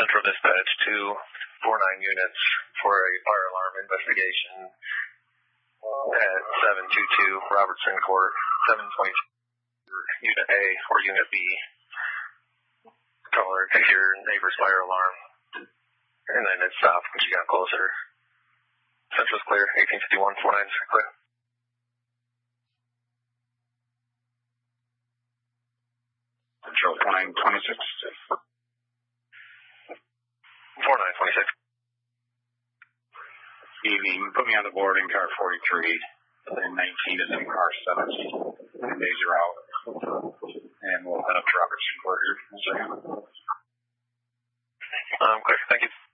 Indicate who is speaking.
Speaker 1: Central Dispatch to 49 units for a fire alarm investigation at 722 Robertson Court, 722 Unit A or Unit B. Caller, take your neighbor's fire alarm. And then it stopped when she got closer. Central's clear, 1851, 49 clear.
Speaker 2: Central 4926.
Speaker 1: 4926.
Speaker 2: Evening, put me on the board in car 43, and 19 is in car 17. And days are out. And we'll head up to Robertson Court here in a second.
Speaker 1: Clear, thank you.